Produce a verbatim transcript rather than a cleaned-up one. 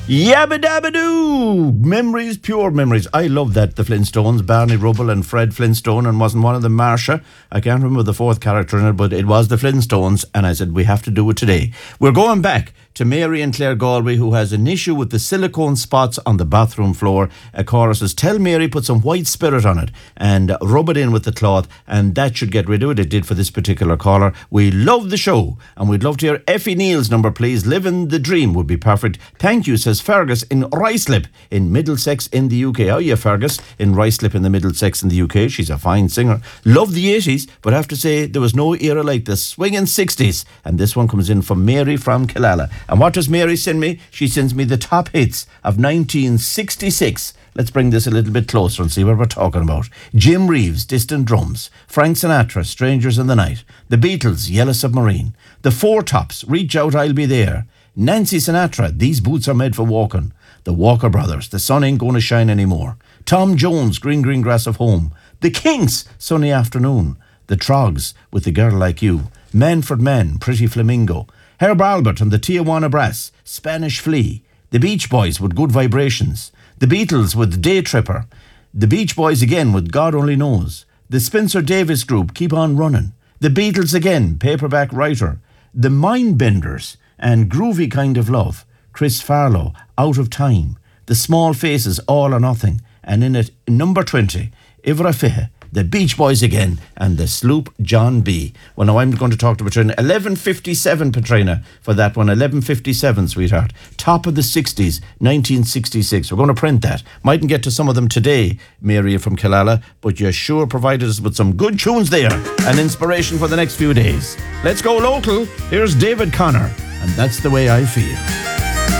Yabba dabba doo! Memories, pure memories. I love that. The Flintstones, Barney Rubble and Fred Flintstone, and wasn't one of them Marsha? I can't remember the fourth character in it, but it was the Flintstones, and I said, we have to do it today. We're going back to Mary and Claire Galway, who has an issue with the silicone spots on the bathroom floor. A caller says, tell Mary put some white spirit on it and rub it in with the cloth, and that should get rid of it. It did for this particular caller. We love the show, and we'd love to hear Effie Neal's number, please. Living the Dream would be perfect. Thank you, says Fergus in Ruislip in Middlesex in the U K. How are you, Fergus? In Ruislip in the Middlesex in the U K. She's a fine singer. Love the eighties, but I have to say there was no era like the swinging sixties. And this one comes in from Mary from Killala. And what does Mary send me? She sends me the top hits of nineteen sixty-six. Let's bring this a little bit closer and see what we're talking about. Jim Reeves, Distant Drums. Frank Sinatra, Strangers in the Night. The Beatles, Yellow Submarine. The Four Tops, Reach Out, I'll Be There. Nancy Sinatra, These Boots Are Made for Walking. The Walker Brothers, The Sun Ain't Gonna Shine Anymore. Tom Jones, Green Green Grass of Home. The Kinks, Sunny Afternoon. The Trogs, With the Girl Like You. Manfred Mann, Pretty Flamingo. Herb Albert and the Tijuana Brass, Spanish Flea. The Beach Boys with Good Vibrations. The Beatles with Day Tripper. The Beach Boys again with God Only Knows. The Spencer Davis Group, Keep On Running. The Beatles again, Paperback Writer. The Mindbenders and Groovy Kind of Love. Chris Farlow, Out of Time. The Small Faces, All or Nothing. And in it, number twenty, Ivra Fihe, the Beach Boys again, and the Sloop John B. Well, now I'm going to talk to Patrina. eleven fifty-seven, Patrina, for that one. eleven fifty-seven, sweetheart. Top of the sixties, nineteen sixty-six. We're going to print that. Mightn't get to some of them today, Mary from Killala, but you sure provided us with some good tunes there and inspiration for the next few days. Let's go local. Here's David Connor, and That's the Way I Feel.